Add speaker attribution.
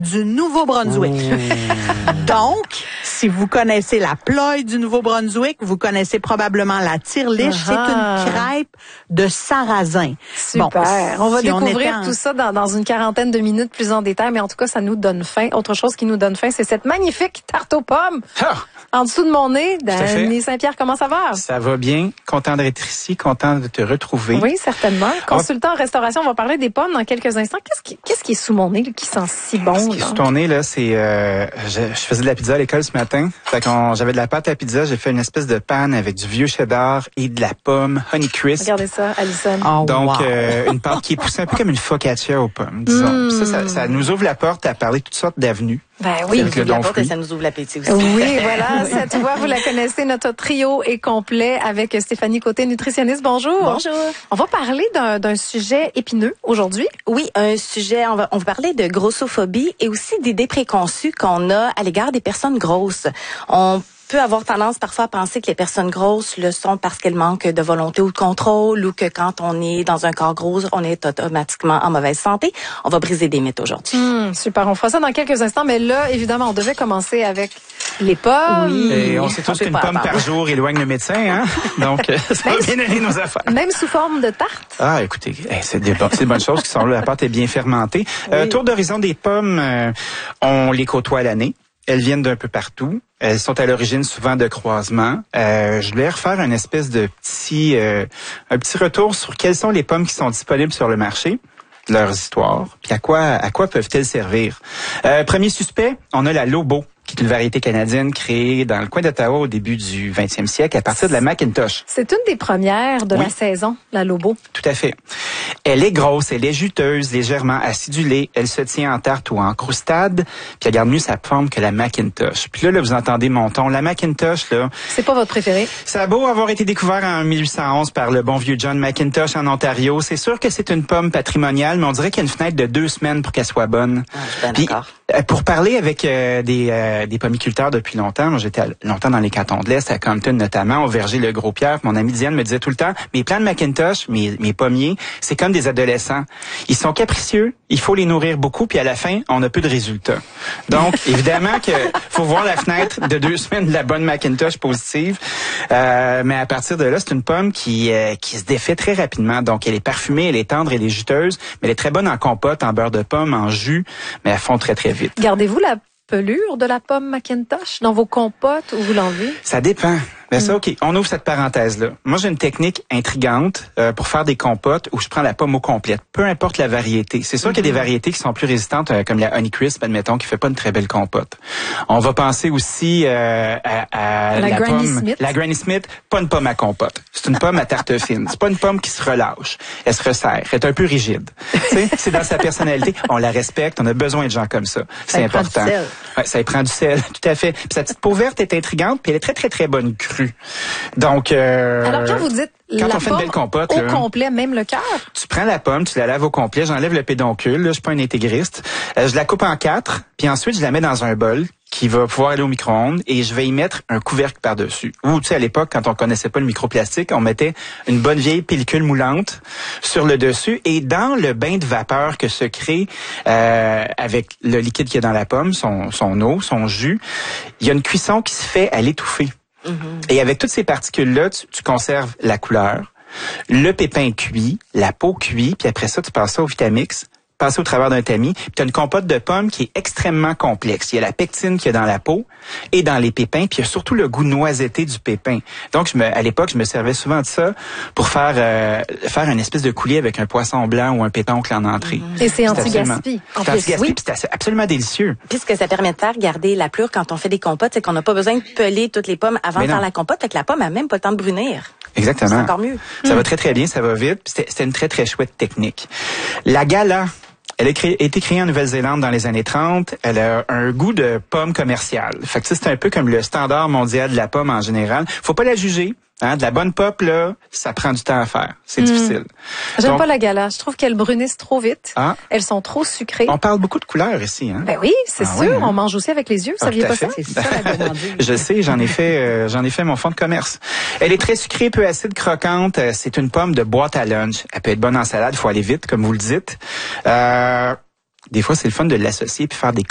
Speaker 1: du Nouveau-Brunswick. Donc, si vous connaissez la ploye du Nouveau-Brunswick, vous connaissez probablement la tire-liche. C'est une crêpe de sarrasin.
Speaker 2: Super. On va découvrir tout ça dans une quarantaine de minutes plus en détail, mais en tout cas, ça nous donne faim. Autre chose qui nous donne faim, c'est cette magnifique tarte aux pommes. En dessous de mon nez, Danny Saint-Pierre, comment ça va?
Speaker 3: Ça va bien. Content d'être ici, content de te retrouver.
Speaker 2: Oui, certainement. Consultant en restauration, on va parler des pommes dans quelques instants. Qu'est-ce qui est sous mon nez, qui sent si bon?
Speaker 3: Ce qui est sous ton nez, là, c'est... je faisais de la pizza à l'école ce matin. Fait que j'avais de la pâte à pizza, j'ai fait une espèce de panne avec du vieux cheddar et de la pomme Honeycrisp.
Speaker 2: Regardez ça, Alison.
Speaker 3: Donc, une pâte qui est poussée un peu comme une focaccia aux pommes, disons. Ça nous ouvre la porte à parler de toutes sortes d'avenues.
Speaker 2: Ben oui,
Speaker 4: ça nous ouvre l'appétit aussi.
Speaker 2: Oui, voilà, cette voix, vous la connaissez, notre trio est complet avec Stéphanie Côté, nutritionniste. Bonjour.
Speaker 4: Bonjour.
Speaker 2: On va parler d'un sujet épineux aujourd'hui.
Speaker 4: Oui, un sujet, on va parler de grossophobie et aussi d'idées préconçues qu'on a à l'égard des personnes grosses. On peut avoir tendance parfois à penser que les personnes grosses le sont parce qu'elles manquent de volonté ou de contrôle, ou que quand on est dans un corps gros, on est automatiquement en mauvaise santé. On va briser des mythes aujourd'hui.
Speaker 2: Super, on fera ça dans quelques instants, mais là, évidemment, on devait commencer avec les pommes.
Speaker 3: Oui. Et on sait tous qu'une pomme par jour éloigne le médecin, hein? Donc, ça va bien aller nos affaires.
Speaker 2: Même sous forme de tarte?
Speaker 3: Ah, écoutez, c'est des bonnes choses qui sont là. La pâte est bien fermentée. Oui. Tour d'horizon des pommes, on les côtoie à l'année. Elles viennent d'un peu partout. Elles sont à l'origine souvent de croisements. Je voulais refaire un espèce de un petit retour sur quelles sont les pommes qui sont disponibles sur le marché, leurs histoires, puis à quoi peuvent-elles servir. Premier suspect, on a la Lobo, qui est une variété canadienne créée dans le coin d'Ottawa au début du 20e siècle à partir de la Macintosh.
Speaker 2: C'est une des premières de la saison, la Lobo.
Speaker 3: Tout à fait. Elle est grosse, elle est juteuse, légèrement acidulée, elle se tient en tarte ou en croustade, puis elle garde mieux sa forme que la Macintosh. Puis là, vous entendez mon ton. La Macintosh, là...
Speaker 2: C'est pas votre préféré?
Speaker 3: Ça a beau avoir été découvert en 1811 par le bon vieux John Macintosh en Ontario. C'est sûr que c'est une pomme patrimoniale, mais on dirait qu'il y a une fenêtre de 2 semaines pour qu'elle soit bonne.
Speaker 4: Ah, je suis bien d'accord.
Speaker 3: Pour parler avec des pommiculteurs depuis longtemps, moi j'étais longtemps dans les cantons de l'Est, à Compton notamment, au verger Le Gros-Pierre. Mon amie Diane me disait tout le temps, mes plants de Macintosh, mes pommiers, c'est comme des adolescents. Ils sont capricieux, il faut les nourrir beaucoup, puis à la fin, on a peu de résultats. Donc, évidemment que faut voir la fenêtre de 2 semaines de la bonne Macintosh positive. Mais à partir de là, c'est une pomme qui se défait très rapidement. Donc, elle est parfumée, elle est tendre, elle est juteuse, mais elle est très bonne en compote, en beurre de pomme, en jus, mais elle fond très, très vite.
Speaker 2: Gardez-vous la pelure de la pomme Macintosh dans vos compotes ou vous l'enlevez?
Speaker 3: Ça dépend. Mais ça, OK, on ouvre cette parenthèse-là. Moi, j'ai une technique intrigante pour faire des compotes où je prends la pomme au complète, peu importe la variété. C'est sûr qu'il y a des variétés qui sont plus résistantes, comme la Honeycrisp, admettons, qui fait pas une très belle compote. On va penser aussi à la
Speaker 2: Granny
Speaker 3: pomme,
Speaker 2: Smith.
Speaker 3: La Granny Smith, pas une pomme à compote. C'est une pomme à tarte fine. C'est pas une pomme qui se relâche. Elle se resserre. Elle est un peu rigide. C'est dans sa personnalité. On la respecte. On a besoin de gens comme ça. C'est important. Ouais, ça y prend du sel, tout à fait. Puis sa petite peau verte est intrigante, puis elle est très, très, très bonne crue. Donc,
Speaker 2: alors quand vous dites
Speaker 3: quand
Speaker 2: la
Speaker 3: on fait une belle compote,
Speaker 2: au complet, même le cœur?
Speaker 3: Tu prends la pomme, tu la laves au complet, j'enlève le pédoncule, là, je suis pas un intégriste. Je la coupe en 4, puis ensuite je la mets dans un bol qui va pouvoir aller au micro-ondes et je vais y mettre un couvercle par-dessus. Ou tu sais, à l'époque, quand on connaissait pas le microplastique, on mettait une bonne vieille pellicule moulante sur le dessus et dans le bain de vapeur que se crée avec le liquide qu'il y a dans la pomme, son eau, son jus, il y a une cuisson qui se fait à l'étouffer. Et avec toutes ces particules-là, tu conserves la couleur, le pépin cuit, la peau cuit, puis après ça, tu passes ça au Vitamix, passer au travers d'un tamis, puis tu as une compote de pommes qui est extrêmement complexe. Il y a la pectine qu'il y a dans la peau et dans les pépins, puis il y a surtout le goût noisetté du pépin. Donc, à l'époque, je me servais souvent de ça pour faire une espèce de coulis avec un poisson blanc ou un pétoncle en entrée.
Speaker 2: Et c'est anti-gaspi.
Speaker 3: C'est anti-gaspi, puis c'est absolument délicieux.
Speaker 4: Puis ce que ça permet de faire, garder la pelure quand on fait des compotes, c'est qu'on n'a pas besoin de peler toutes les pommes avant de faire la compote, fait que la pomme a même pas le temps de brunir.
Speaker 3: Exactement.
Speaker 4: C'est encore mieux.
Speaker 3: Ça va très, très bien, ça va vite. C'était une très, très chouette technique. La Gala, elle a été créée en Nouvelle-Zélande dans les années 30. Elle a un goût de pomme commerciale. Fait que ça, c'est un peu comme le standard mondial de la pomme en général. Faut pas la juger. Hein, de la bonne pop, là, ça prend du temps à faire. C'est difficile.
Speaker 2: J'aime pas la Gala. Je trouve qu'elles brunissent trop vite.
Speaker 3: Ah.
Speaker 2: Elles sont trop sucrées.
Speaker 3: On parle beaucoup de couleurs ici, hein?
Speaker 2: Ben oui, c'est sûr.
Speaker 3: Ouais, hein?
Speaker 2: On mange aussi avec les yeux. Vous saviez pas ça?
Speaker 4: C'est ça la demande.
Speaker 3: Je sais, j'en ai fait mon fonds de commerce. Elle est très sucrée, peu acide, croquante. C'est une pomme de boîte à lunch. Elle peut être bonne en salade, il faut aller vite, comme vous le dites. Des fois, c'est le fun de l'associer puis faire des